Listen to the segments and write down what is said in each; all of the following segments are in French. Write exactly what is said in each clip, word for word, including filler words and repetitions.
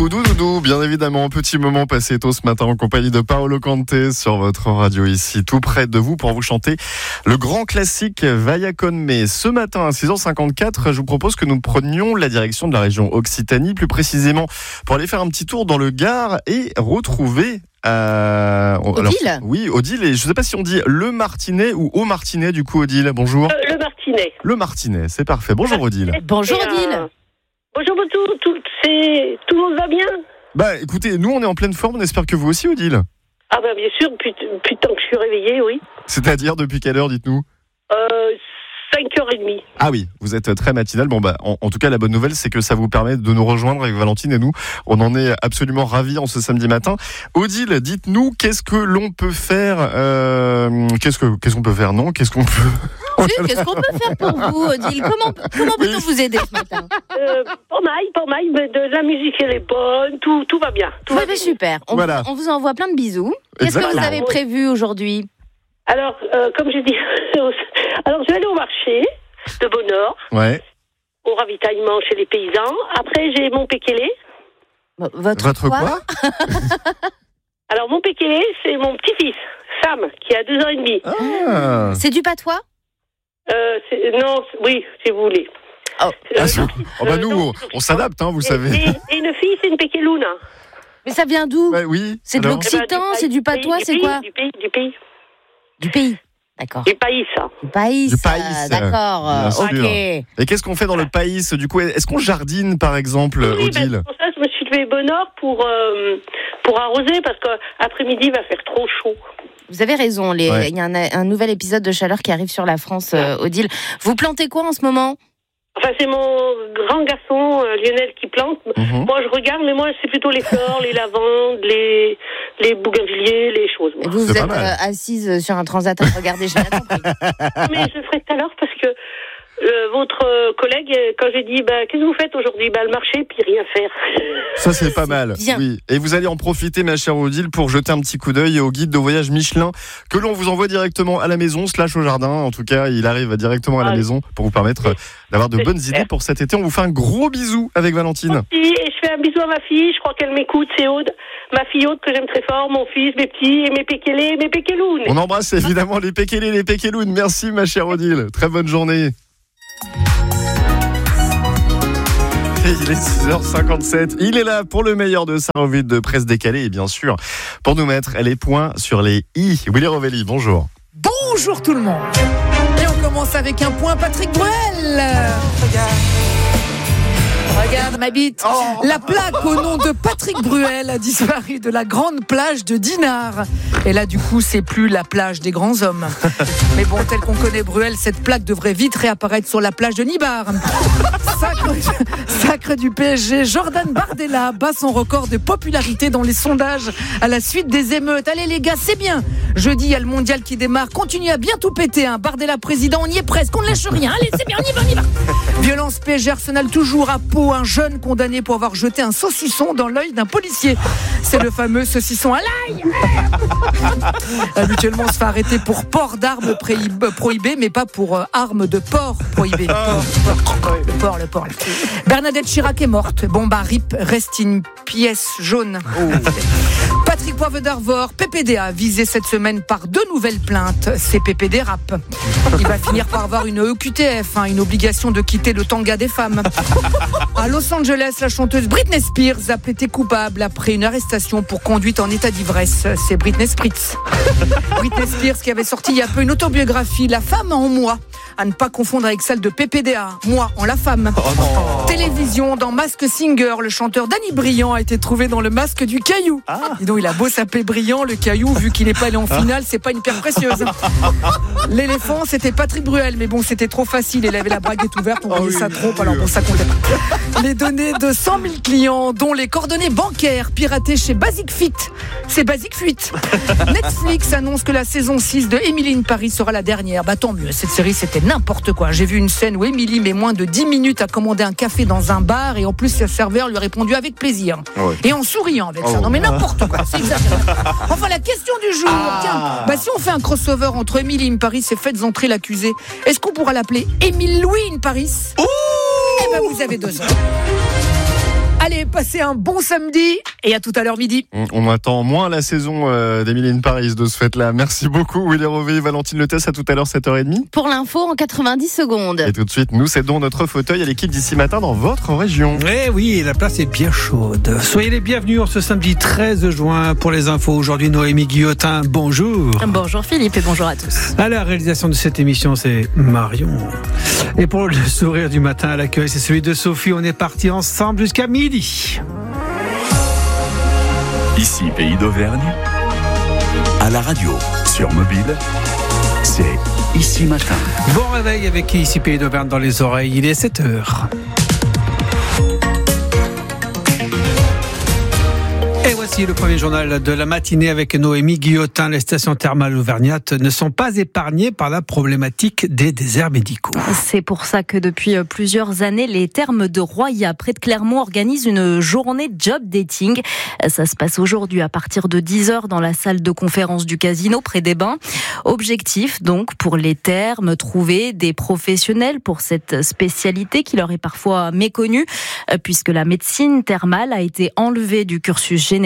Doudou Doudou, bien évidemment, petit moment passé tôt ce matin en compagnie de Paolo Conte sur votre radio ici, tout près de vous pour vous chanter le grand classique Vaya con me. Ce matin à six heures cinquante-quatre, je vous propose que nous prenions la direction de la région Occitanie, plus précisément pour aller faire un petit tour dans le Gard et retrouver... Euh, Odile alors, oui, Odile, et je ne sais pas si on dit le Martinet ou au Martinet, du coup, Odile, bonjour. Euh, le Martinet. Le Martinet, c'est parfait. Bonjour Odile. Bonjour Odile. Euh, bonjour tout, tout, c'est, tout le monde va bien? Bah écoutez, nous on est en pleine forme, on espère que vous aussi Odile. Ah bah bien sûr, depuis, depuis le temps que je suis réveillée, oui. C'est-à-dire depuis quelle heure, dites-nous? Euh, cinq heures trente. Ah oui, vous êtes très matinal. Bon bah, en, en tout cas, la bonne nouvelle, c'est que ça vous permet de nous rejoindre avec Valentine et nous. On en est absolument ravis en ce samedi matin. Odile, dites-nous, qu'est-ce que l'on peut faire euh, Qu'est-ce que qu'est-ce qu'on peut faire Non, qu'est-ce qu'on peut Oui, qu'est-ce qu'on peut faire pour vous, Odile? Comment, comment peut-on oui. vous aider ce matin? euh, Pas mal, pas mal, mais de la musique elle est bonne, tout, tout va bien. Tout ouais, va bah, bien. Super. On, voilà. on vous envoie plein de bisous. Qu'est-ce que vous avez prévu aujourd'hui? Alors, euh, comme je dis, alors je vais aller au marché de Bonheur, ouais. au ravitaillement chez les paysans. Après, j'ai mon pékélé. Votre, Votre quoi, quoi Alors, mon pékélé, c'est mon petit-fils, Sam, qui a deux ans et demi. Ah. C'est du patois? euh, c'est, Non, c'est, oui, si vous voulez. Oh, euh, ah, donc, oh bah nous, euh, donc, on, on s'adapte, hein, vous et, savez. Et, et une fille, c'est une pékélouna. Mais ça vient d'où? Ouais, oui. C'est de alors l'Occitan, Eh ben, du c'est du pays, patois, du c'est pays, quoi? Du pays, du pays. Du pays. D'accord. Du pays, ça. Du pays. Du pays. euh, D'accord. Bien sûr. Ok. Et qu'est-ce qu'on fait dans le pays, du coup? Est-ce qu'on jardine, par exemple, Oui, Odile? ben, pour ça, je me suis levée bonne heure pour, euh, pour arroser, parce qu'après-midi, il va faire trop chaud. Vous avez raison. Les... Ouais. Il y a un, un nouvel épisode de chaleur qui arrive sur la France, euh, Odile. Vous plantez quoi en ce moment? Enfin, c'est mon grand garçon, euh, Lionel, qui plante. Mhm. Moi, je regarde, mais moi, c'est plutôt les fleurs, les lavandes, les, les bougainvilliers, les choses. Et Moi. vous, vous C'est êtes pas mal. euh, assise sur un transat à regarder, j'ai rien compris. Mais je le ferai tout à l'heure parce que euh, votre euh, collègue, euh, quand j'ai dit, bah, qu'est-ce que vous faites aujourd'hui? Bah, le marché, puis rien faire. Ça, c'est pas mal. bien. Oui. Et vous allez en profiter, ma chère Odile, pour jeter un petit coup d'œil au guide de voyage Michelin que l'on vous envoie directement à la maison, slash au jardin. En tout cas, il arrive directement à la Ah, maison pour vous permettre d'avoir de c'est bonnes super. idées pour cet été. On vous fait un gros bisou avec Valentine. Et je fais un bisou à ma fille, je crois qu'elle m'écoute, c'est Aude. Ma fille Aude que j'aime très fort, mon fils, mes petits, et mes pékélés, mes pékélounes. On embrasse évidemment les pékélés, les pékélounes. Merci, ma chère Odile. Très bonne journée. Et il est six heures cinquante-sept. Il est là pour le meilleur de sa revue de presse décalée et bien sûr pour nous mettre les points sur les i. Willy Rovelli, bonjour. Bonjour tout le monde. Et on commence avec un point Patrick Bruel. Regarde. Regarde ma bite. Oh. La plaque au nom de Patrick Bruel a disparu de la grande plage de Dinard. Et là, du coup, c'est plus la plage des grands hommes. Mais bon, tel qu'on connaît Bruel, cette plaque devrait vite réapparaître sur la plage de Nibar. Sacre, sacre du P S G, Jordan Bardella bat son record de popularité dans les sondages à la suite des émeutes. Allez les gars, c'est bien. Jeudi, il y a le mondial qui démarre. Continuez à bien tout péter. Hein. Bardella président, on y est presque. On ne lâche rien. Allez, c'est bien, on y va, on y va. Violence P S G Arsenal toujours à Pau. Un jeune condamné pour avoir jeté un saucisson dans l'œil d'un policier. C'est le fameux saucisson à l'ail. Habituellement, on se fait arrêter pour port d'armes prohibées, mais pas pour euh, armes de porc prohibées. Le porc, le porc. Bernadette Chirac est morte. Bon bah, rip, reste une pièce jaune. Oh. Patrick Poivre d'Arvor, P P D A, visé cette semaine par deux nouvelles plaintes. C'est P P D Rap. Il va finir par avoir une E Q T F, hein, une obligation de quitter le tanga des femmes. À Los Angeles, la chanteuse Britney Spears a plaidé coupable après une arrestation pour conduite en état d'ivresse. C'est Britney Spritz. Britney Spears qui avait sorti il y a peu une autobiographie, La femme en moi, à ne pas confondre avec celle de P P D A, moi en la femme. Oh Télévision, dans Mask Singer, le chanteur Danny Briand a été trouvé dans le masque du caillou. Ah. Dis donc, il a beau s'appeler Briand, le caillou, vu qu'il n'est pas allé en finale, c'est pas une pierre précieuse. L'éléphant, c'était Patrick Bruel, mais bon, c'était trop facile, il avait la braguette ouverte, on voyait oh oui, ça trop, oui, alors bon, ça comptait pas. Les données de cent mille clients, dont les coordonnées bancaires piratées chez Basic Fit. C'est Basic Fuite. Netflix annonce que la saison six de Emily in Paris sera la dernière. Bah tant mieux, cette série c'était n'importe quoi. J'ai vu une scène où Emily met moins de dix minutes à commander un café dans un bar et en plus le serveur lui a répondu avec plaisir. Ouais. Et en souriant avec oh. ça. Non mais n'importe quoi, c'est exagéré. Enfin la question du jour, ah. tiens, bah si on fait un crossover entre Emily in Paris et Faites entrer l'accusé, est-ce qu'on pourra l'appeler Émile Louis in Paris? Oh. Eh ben vous avez deux heures. Allez, passez un bon samedi et à tout à l'heure midi. On, on attend moins la saison euh, d'Emily in Paris de ce fait-là. Merci beaucoup Willy Rové, Valentine Letès, à tout à l'heure sept heures trente. Pour l'info en quatre-vingt-dix secondes. Et tout de suite, nous cédons notre fauteuil à l'équipe d'ici matin dans votre région. Eh oui, la place est bien chaude. Soyez les bienvenus ce samedi treize juin pour les infos. Aujourd'hui, Noémie Guillotin, bonjour. Bonjour Philippe et bonjour à tous. À la réalisation de cette émission, c'est Marion. Et pour le sourire du matin à l'accueil, c'est celui de Sophie. On est partis ensemble jusqu'à midi. Ici, Pays d'Auvergne, à la radio, sur mobile, c'est Ici Matin. Bon réveil avec Ici Pays d'Auvergne dans les oreilles, il est sept heures. Et voici le premier journal de la matinée avec Noémie Guillotin. Les stations thermales auvergnates ne sont pas épargnées par la problématique des déserts médicaux. C'est pour ça que depuis plusieurs années, les thermes de Roya, près de Clermont, organisent une journée job dating. Ça se passe aujourd'hui à partir de dix heures dans la salle de conférence du Casino, près des Bains. Objectif donc pour les thermes, trouver des professionnels pour cette spécialité qui leur est parfois méconnue, puisque la médecine thermale a été enlevée du cursus général.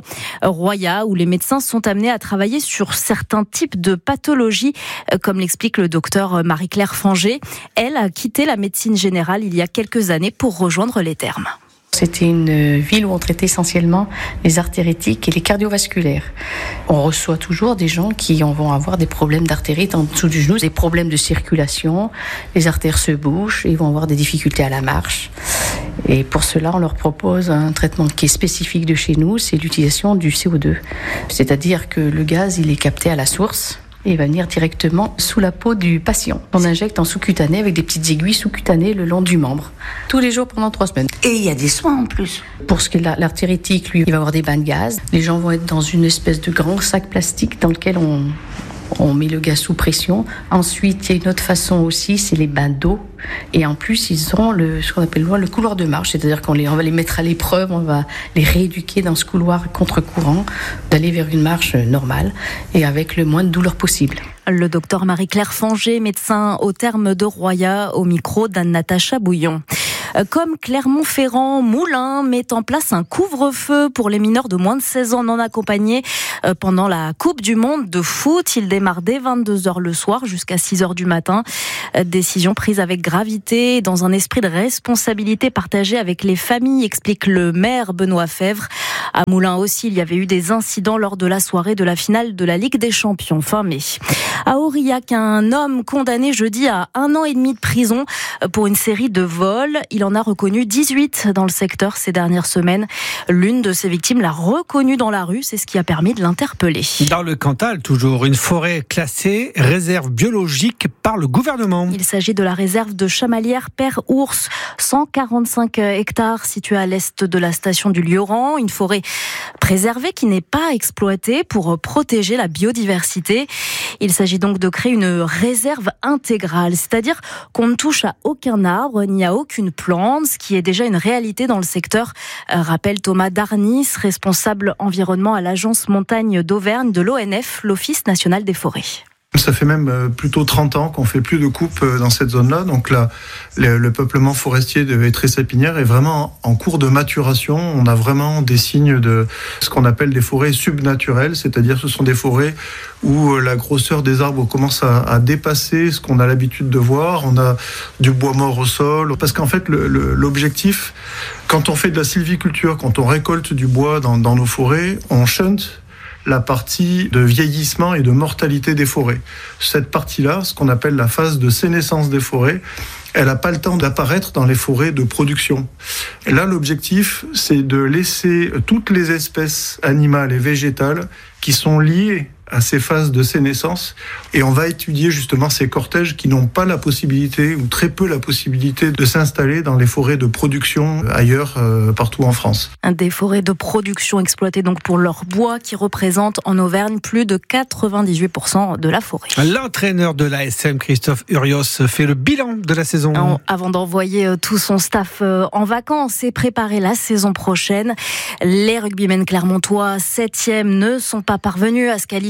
Roya, où les médecins sont amenés à travailler sur certains types de pathologies, comme l'explique le docteur Marie-Claire Fanger. Elle a quitté la médecine générale il y a quelques années pour rejoindre les thermes. C'était une ville où on traitait essentiellement les artéritiques et les cardiovasculaires. On reçoit toujours des gens qui vont avoir des problèmes d'artérite en dessous du genou, des problèmes de circulation, les artères se bouchent et ils vont avoir des difficultés à la marche. Et pour cela, on leur propose un traitement qui est spécifique de chez nous, c'est l'utilisation du C O deux. C'est-à-dire que le gaz, il est capté à la source et il va venir directement sous la peau du patient. On injecte en sous-cutané avec des petites aiguilles sous-cutanées le long du membre, tous les jours pendant trois semaines. Et il y a des soins en plus. Pour ce qui est de l'artéritique, lui, il va avoir des bains de gaz. Les gens vont être dans une espèce de grand sac plastique dans lequel on... On met le gaz sous pression. Ensuite, il y a une autre façon aussi, c'est les bains d'eau. Et en plus, ils auront le, ce qu'on appelle le couloir de marche. C'est-à-dire qu'on les, on va les mettre à l'épreuve, on va les rééduquer dans ce couloir contre-courant, d'aller vers une marche normale et avec le moins de douleur possible. Le docteur Marie-Claire Fanger, médecin au terme de Roya, au micro d'Anne-Natacha Bouillon. Comme Clermont-Ferrand, Moulins met en place un couvre-feu pour les mineurs de moins de seize ans non accompagnés pendant la Coupe du Monde de foot. Il démarre dès vingt-deux heures le soir jusqu'à six heures du matin. Décision prise avec gravité dans un esprit de responsabilité partagée avec les familles, explique le maire Benoît Fèvre. À Moulins aussi, il y avait eu des incidents lors de la soirée de la finale de la Ligue des Champions fin mai. À Aurillac, un homme condamné jeudi à un an et demi de prison pour une série de vols. Il en a reconnu dix-huit dans le secteur ces dernières semaines. L'une de ses victimes l'a reconnu dans la rue, c'est ce qui a permis de l'interpeller. Dans le Cantal, toujours une forêt classée réserve biologique par le gouvernement. Il s'agit de la réserve de Chamalières-Père-Ours, cent quarante-cinq hectares située à l'est de la station du Lioran. Une forêt préservée qui n'est pas exploitée pour protéger la biodiversité. Il s'agit donc de créer une réserve intégrale, c'est-à-dire qu'on ne touche à aucun arbre, ni à aucune plante, ce qui est déjà une réalité dans le secteur, euh, rappelle Thomas Darnis, responsable environnement à l'agence montagne d'Auvergne de l'O N F, l'Office national des forêts. Ça fait même plutôt trente ans qu'on fait plus de coupes dans cette zone-là. Donc là, le, le peuplement forestier de Étré-Sapinière est vraiment en cours de maturation. On a vraiment des signes de ce qu'on appelle des forêts subnaturelles, c'est-à-dire ce sont des forêts où la grosseur des arbres commence à, à dépasser ce qu'on a l'habitude de voir. On a du bois mort au sol. Parce qu'en fait, le, le, l'objectif, quand on fait de la sylviculture, quand on récolte du bois dans, dans nos forêts, on shunt la partie de vieillissement et de mortalité des forêts. Cette partie-là, ce qu'on appelle la phase de sénescence des forêts, elle n'a pas le temps d'apparaître dans les forêts de production. Et là, l'objectif, c'est de laisser toutes les espèces animales et végétales qui sont liées à ces phases de sénescence, et on va étudier justement ces cortèges qui n'ont pas la possibilité, ou très peu la possibilité, de s'installer dans les forêts de production ailleurs, euh, partout en France. Des forêts de production exploitées donc pour leur bois, qui représentent en Auvergne plus de quatre-vingt-dix-huit pour cent de la forêt. L'entraîneur de l'A S M, Christophe Urios, fait le bilan de la saison. Avant d'envoyer tout son staff en vacances et préparer la saison prochaine, les rugbymen clermontois septième ne sont pas parvenus à se qualifier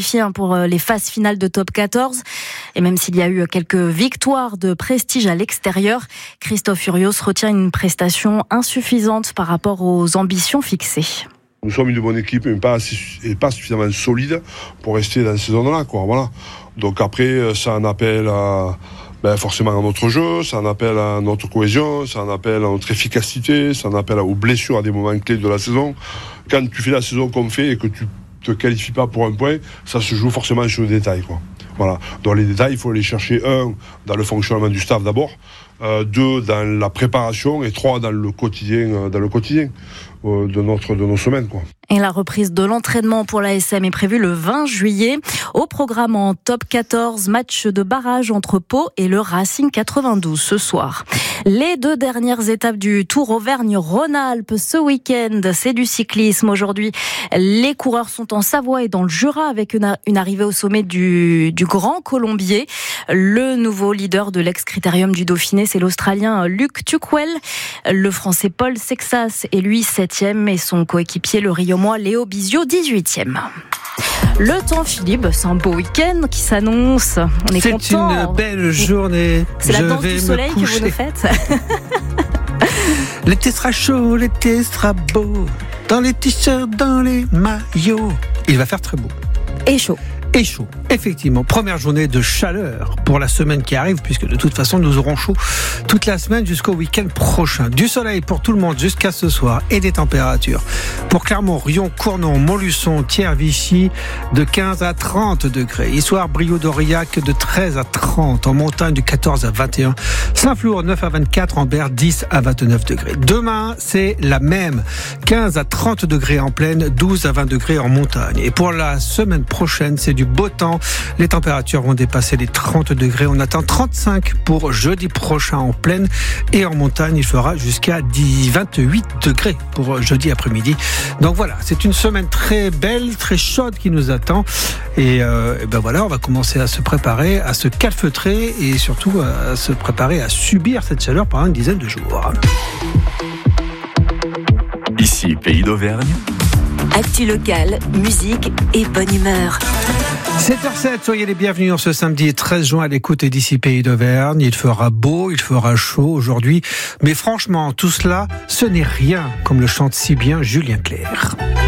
qualifiés pour les phases finales de top quatorze. Et même s'il y a eu quelques victoires de prestige à l'extérieur, Christophe Furios retient une prestation insuffisante par rapport aux ambitions fixées. Nous sommes une bonne équipe, mais pas, assez, et pas suffisamment solide pour rester dans ces zones-là, quoi. Voilà. Donc après, ça en appelle à, ben forcément à notre jeu, ça en appelle à notre cohésion, ça en appelle à notre efficacité, ça en appelle aux blessures à des moments clés de la saison. Quand tu fais la saison qu'on fait et que tu te qualifies pas pour un point, ça se joue forcément sur le détail, quoi. Voilà. Dans les détails, il faut les chercher, un, dans le fonctionnement du staff d'abord, euh, deux, dans la préparation, et trois, dans le quotidien, euh, dans le quotidien euh, de notre, de nos semaines, quoi. Et la reprise de l'entraînement pour l'A S M est prévue le vingt juillet. Au programme en top quatorze, match de barrage entre Pau et le Racing quatre-vingt-douze ce soir. Les deux dernières étapes du Tour Auvergne-Rhône-Alpes ce week-end, c'est du cyclisme. Aujourd'hui, les coureurs sont en Savoie et dans le Jura avec une, une arrivée au sommet du, du Grand Colombier. Le nouveau leader de l'ex-critérium du Dauphiné, c'est l'Australien Luc Tuquel. Le Français Paul Sexas est lui septième et son coéquipier le Rio moi Léo Bizio, dix-huitième. Le temps, Philippe, c'est un beau week-end qui s'annonce. On est, c'est content. C'est une belle journée. C'est Je la danse vais du soleil que vous nous faites. L'été sera chaud, l'été sera beau. Dans les t-shirts, dans les maillots. Il va faire très beau. Et chaud. Et chaud, effectivement. Première journée de chaleur pour la semaine qui arrive, puisque de toute façon, nous aurons chaud toute la semaine jusqu'au week-end prochain. Du soleil pour tout le monde jusqu'à ce soir et des températures. Pour Clermont, Rion, Cournon, Montluçon, Thiers, Vichy, de quinze à trente degrés. Issoire, Brioude, d'Aurillac, de treize à trente. En montagne, du quatorze à vingt et un. Saint-Flour, neuf à vingt-quatre. Ambert, dix à vingt-neuf degrés. Demain, c'est la même. quinze à trente degrés en plaine, douze à vingt degrés en montagne. Et pour la semaine prochaine, c'est du beau temps. Les températures vont dépasser les trente degrés. On attend trente-cinq pour jeudi prochain en plaine et en montagne. Il fera jusqu'à vingt-huit degrés pour jeudi après-midi. Donc voilà, c'est une semaine très belle, très chaude qui nous attend. Et, euh, et ben voilà, on va commencer à se préparer, à se calfeutrer et surtout à se préparer à subir cette chaleur pendant une dizaine de jours. Ici, Pays d'Auvergne. Actu locale, musique et bonne humeur. sept heures sept, soyez les bienvenus en ce samedi treize juin à l'écoute d'ici Pays d'Auvergne. Il fera beau, il fera chaud aujourd'hui. Mais franchement, tout cela, ce n'est rien, comme le chante si bien Julien Clerc.